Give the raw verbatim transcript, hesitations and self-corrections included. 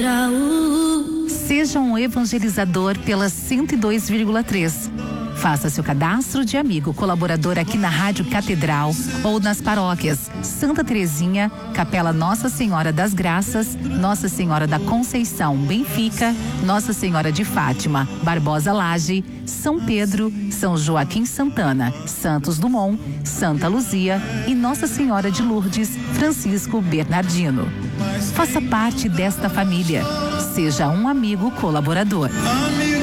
Seja um evangelizador pela cento e dois vírgula três. Faça seu cadastro de amigo colaborador aqui na Rádio Catedral ou nas paróquias Santa Terezinha, Capela Nossa Senhora das Graças, Nossa Senhora da Conceição, Benfica, Nossa Senhora de Fátima, Barbosa Laje, São Pedro, São Joaquim Santana, Santos Dumont, Santa Luzia e Nossa Senhora de Lourdes, Francisco Bernardino. Faça parte desta família. Seja um amigo colaborador.